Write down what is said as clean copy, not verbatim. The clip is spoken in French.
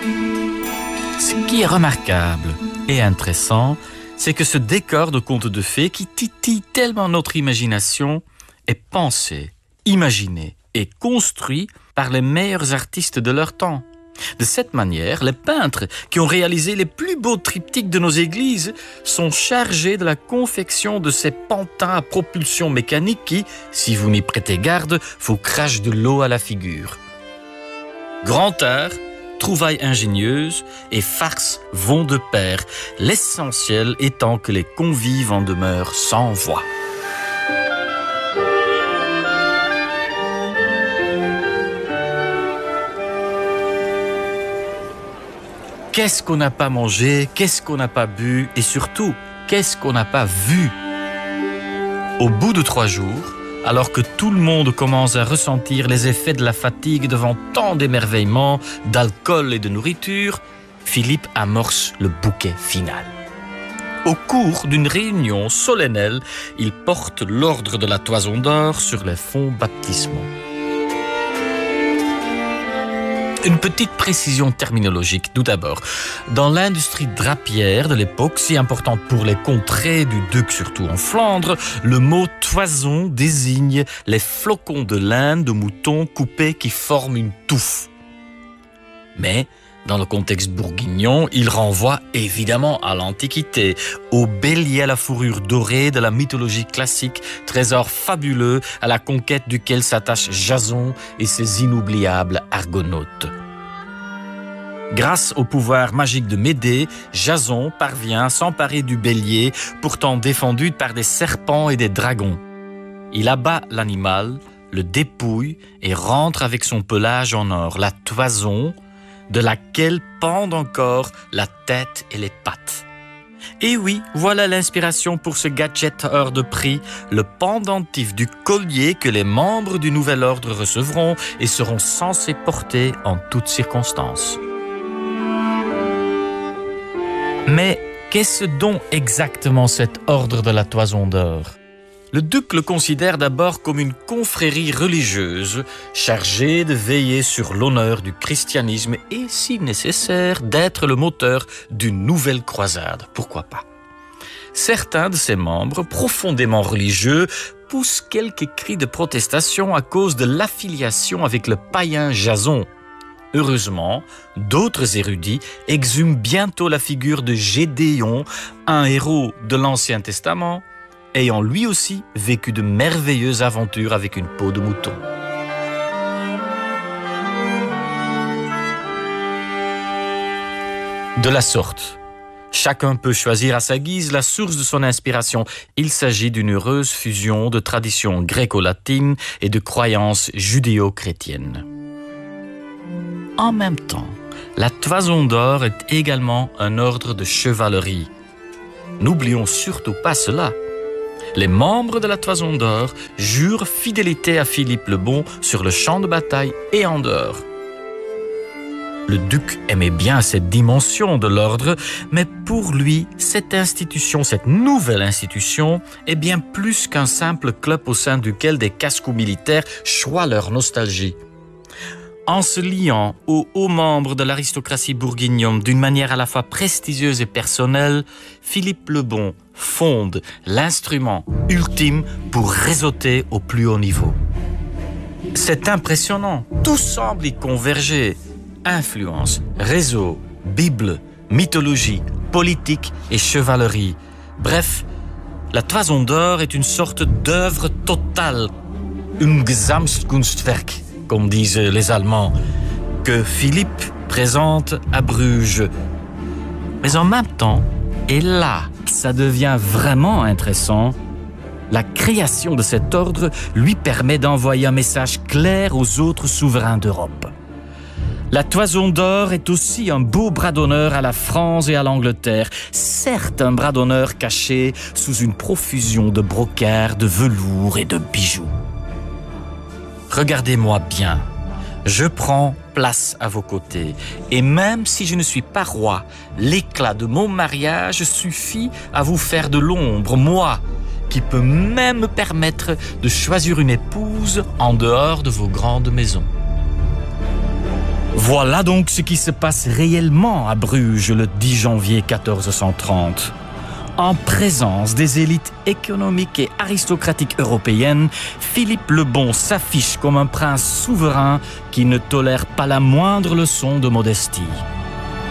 Ce qui est remarquable et intéressant, c'est que ce décor de conte de fées qui titille tellement notre imagination est pensé, imaginé et construit par les meilleurs artistes de leur temps. De cette manière, les peintres qui ont réalisé les plus beaux triptyques de nos églises sont chargés de la confection de ces pantins à propulsion mécanique qui, si vous n'y prêtez garde, vous crachent de l'eau à la figure. Grand art, trouvailles ingénieuses et farces vont de pair, l'essentiel étant que les convives en demeurent sans voix. Qu'est-ce qu'on n'a pas mangé, qu'est-ce qu'on n'a pas bu et surtout, qu'est-ce qu'on n'a pas vu? Au bout de 3 jours, alors que tout le monde commence à ressentir les effets de la fatigue devant tant d'émerveillements, d'alcool et de nourriture, Philippe amorce le bouquet final. Au cours d'une réunion solennelle, il porte l'ordre de la Toison d'Or sur les fonds baptismaux. Une petite précision terminologique, tout d'abord. Dans l'industrie drapière de l'époque, si importante pour les contrées du duc, surtout en Flandre, le mot toison désigne les flocons de laine de mouton coupés qui forment une touffe. Mais, dans le contexte bourguignon, il renvoie évidemment à l'Antiquité, au bélier à la fourrure dorée de la mythologie classique, trésor fabuleux à la conquête duquel s'attache Jason et ses inoubliables argonautes. Grâce au pouvoir magique de Médée, Jason parvient à s'emparer du bélier, pourtant défendu par des serpents et des dragons. Il abat l'animal, le dépouille et rentre avec son pelage en or, la toison, de laquelle pendent encore la tête et les pattes. Et oui, voilà l'inspiration pour ce gadget hors de prix, le pendentif du collier que les membres du nouvel ordre recevront et seront censés porter en toutes circonstances. Mais qu'est-ce donc exactement cet ordre de la Toison d'Or ? Le duc le considère d'abord comme une confrérie religieuse chargée de veiller sur l'honneur du christianisme et, si nécessaire, d'être le moteur d'une nouvelle croisade. Pourquoi pas ? Certains de ses membres, profondément religieux, poussent quelques cris de protestation à cause de l'affiliation avec le païen Jason. Heureusement, d'autres érudits exhument bientôt la figure de Gédéon, un héros de l'Ancien Testament, ayant lui aussi vécu de merveilleuses aventures avec une peau de mouton. De la sorte, chacun peut choisir à sa guise la source de son inspiration. Il s'agit d'une heureuse fusion de traditions gréco-latines et de croyances judéo-chrétiennes. En même temps, la Toison d'Or est également un ordre de chevalerie. N'oublions surtout pas cela. Les membres de la Toison d'Or jurent fidélité à Philippe le Bon sur le champ de bataille et en dehors. Le duc aimait bien cette dimension de l'ordre, mais pour lui, cette nouvelle institution, est bien plus qu'un simple club au sein duquel des casse-cou militaires choient leur nostalgie. En se liant aux hauts membres de l'aristocratie bourguignonne d'une manière à la fois prestigieuse et personnelle, Philippe le Bon fonde l'instrument ultime pour réseauter au plus haut niveau. C'est impressionnant, tout semble y converger. Influence, réseau, Bible, mythologie, politique et chevalerie. Bref, la Toison d'Or est une sorte d'œuvre totale, un Gesamtkunstwerk, comme disent les Allemands, que Philippe présente à Bruges. Mais en même temps, et là, ça devient vraiment intéressant, la création de cet ordre lui permet d'envoyer un message clair aux autres souverains d'Europe. La Toison d'Or est aussi un beau bras d'honneur à la France et à l'Angleterre, certes un bras d'honneur caché sous une profusion de brocart, de velours et de bijoux. Regardez-moi bien, je prends place à vos côtés, et même si je ne suis pas roi, l'éclat de mon mariage suffit à vous faire de l'ombre, moi, qui peux même me permettre de choisir une épouse en dehors de vos grandes maisons. Voilà donc ce qui se passe réellement à Bruges le 10 janvier 1430. En présence des élites économiques et aristocratiques européennes, Philippe le Bon s'affiche comme un prince souverain qui ne tolère pas la moindre leçon de modestie.